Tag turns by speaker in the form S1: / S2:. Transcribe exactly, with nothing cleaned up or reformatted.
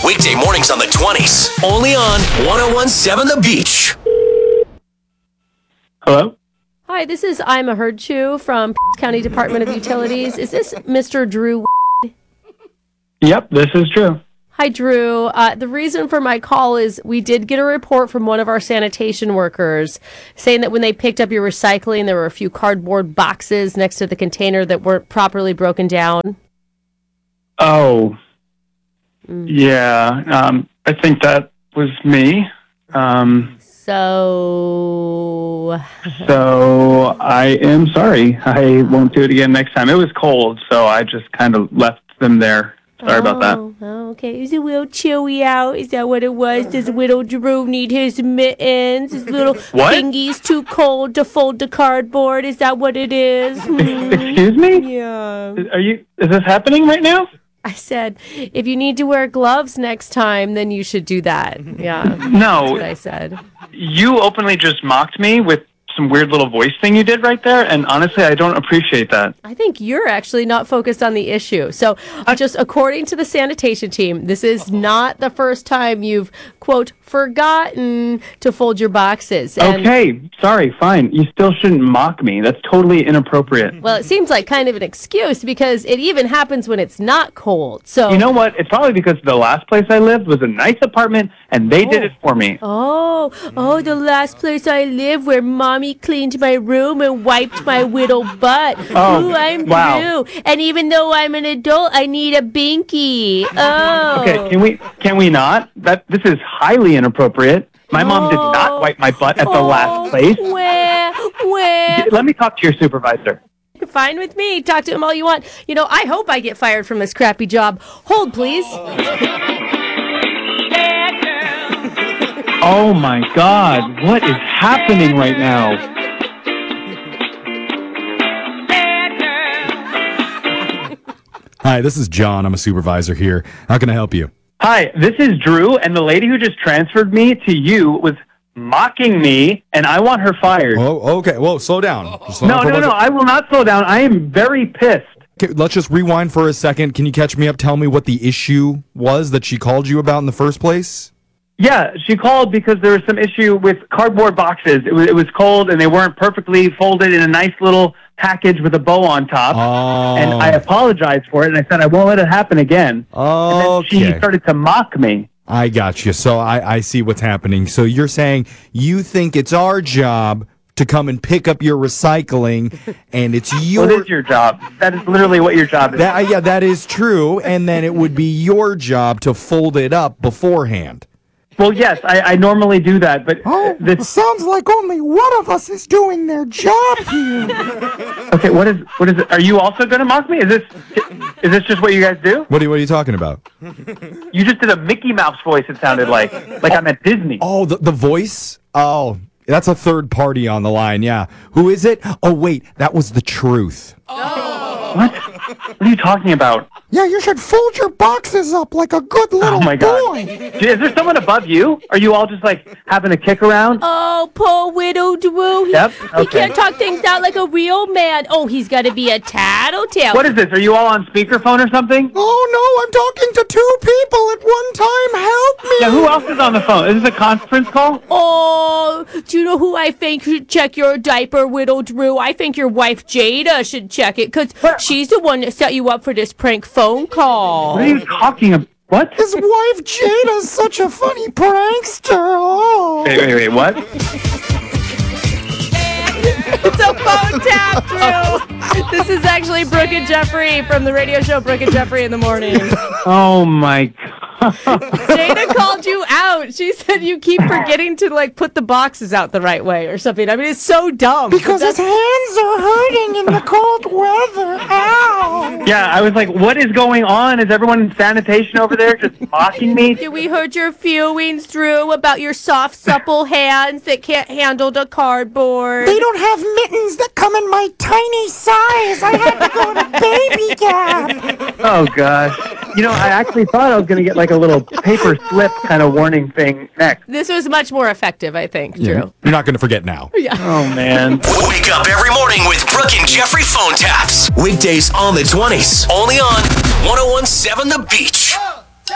S1: Weekday mornings on the twenties. Only on one oh one seven The Beach.
S2: Hello?
S3: Hi, this is Ima Herdchew from County Department of Utilities. Is this Mister Drew?
S2: Yep, this is true.
S3: Hi, Drew. Uh, the reason for my call is we did get a report from one of our sanitation workers saying that when they picked up your recycling, there were a few cardboard boxes next to the container that weren't properly broken down.
S2: Oh, mm. yeah. Um, I think that was me. Um,
S3: so...
S2: so I am sorry. I won't do it again next time. It was cold, so I just kind of left them there. Sorry
S3: oh,
S2: about that.
S3: Oh, okay. Is it a little chilly out? Is that what it was? Does little Drew need his mittens? His little
S2: what?
S3: fingies too cold to fold the cardboard? Is that what it is? Hmm.
S2: Excuse me?
S3: Yeah.
S2: Are you? Is this happening right now?
S3: I said, if you need to wear gloves next time, then you should do that. Yeah.
S2: No.
S3: That's what I said.
S2: You openly just mocked me with some weird little voice thing you did right there, and honestly, I don't appreciate that.
S3: I think you're actually not focused on the issue. So, uh, just according to the sanitation team, this is not the first time you've, quote, forgotten to fold your boxes. And,
S2: okay, sorry, fine. You still shouldn't mock me. That's totally inappropriate.
S3: Well, it seems like kind of an excuse because it even happens when it's not cold. So
S2: you know what? It's probably because the last place I lived was a nice apartment, and they
S3: oh.
S2: did it for me.
S3: Oh, oh, the last place I lived where Mommy cleaned my room and wiped my little butt.
S2: Oh,
S3: Ooh, I'm
S2: wow.
S3: Drew. And even though I'm an adult, I need a binky. Oh.
S2: Okay, can we can we not? That this is highly inappropriate. My
S3: oh.
S2: mom did not wipe my butt at the
S3: oh,
S2: last place.
S3: Where? Where?
S2: Let me talk to your supervisor.
S3: Fine with me. Talk to him all you want. You know, I hope I get fired from this crappy job. Hold, please.
S2: Oh my God, what is happening right now?
S4: Hi, this is John. I'm a supervisor here. How can I help you?
S2: Hi, this is Drew, and the lady who just transferred me to you was mocking me, and I want her fired.
S4: Oh, okay. Whoa, slow down. Slow
S2: no,
S4: down
S2: no, no, I will not slow down. I am very pissed.
S4: Okay, let's just rewind for a second. Can you catch me up? Tell me what the issue was that she called you about in the first place?
S2: Yeah, she called because there was some issue with cardboard boxes. It was, it was cold, and they weren't perfectly folded in a nice little package with a bow on top.
S4: Oh.
S2: And I apologized for it, and I said I won't let it happen again.
S4: Oh,
S2: and then she started to mock me.
S4: I got you. So I, I see what's happening. So you're saying you think it's our job to come and pick up your recycling, and it's your...
S2: What is your job? That is literally what your job is.
S4: That, yeah, that is true, and then it would be your job to fold it up beforehand.
S2: Well, yes, I, I normally do that, but...
S5: Oh,
S2: this
S5: sounds like only one of us is doing their job here.
S2: Okay, what is what is it? Are you also going to mock me? Is this is this just what you guys do?
S4: What are, what are you talking about?
S2: You just did a Mickey Mouse voice, it sounded like. Like I'm at Disney.
S4: Oh, the, the voice? Oh, that's a third party on the line, yeah. Who is it? Oh, wait, that was the truth.
S2: Oh. What? What are you talking about?
S5: Yeah, you should fold your boxes up like a good little
S2: oh my
S5: boy.
S2: God. Is there someone above you? Are you all just like having a kick around?
S3: Oh, poor widow Drew. He,
S2: yep.
S3: Okay. He can't talk things out like a real man. Oh, he's got to be a tattletale.
S2: What is this? Are you all on speakerphone or something?
S5: Oh, no, I'm talking to two people at one time. Help me.
S2: Yeah, who else is on the phone? Is this a conference call?
S3: Oh, do you know who I think should check your diaper, widow Drew? I think your wife Jada should check it because she's the one that set you up for this prank phone call.
S2: What are you talking about? What?
S5: His wife Jada's such a funny prankster. Oh.
S2: Wait, wait, wait, what?
S3: It's a phone tap, Drew. This is actually Brooke and Jeffrey from the radio show Brooke and Jeffrey in the Morning.
S2: Oh, my God.
S3: Jada called you out. She said you keep forgetting to like put the boxes out the right way or something. I mean, it's so dumb.
S5: Because his hands are hurting in the cold weather. Ow.
S2: Yeah, I was like, what is going on? Is everyone in sanitation over there just mocking me?
S3: Did we hurt your feelings, Drew, about your soft, supple hands that can't handle the cardboard?
S5: They don't have mittens that come in my tiny size. I had to go to Baby Gap.
S2: Oh, gosh. You know, I actually thought I was going to get like a little paper slip kind of warning thing next.
S3: This was much more effective, I think, Drew.
S4: Yeah, you're not going to forget now.
S3: Yeah.
S2: Oh, man.
S1: Wake up every morning with Brooke and Jeffrey phone taps. Weekdays on the twenties. Only on one oh one seven The Beach.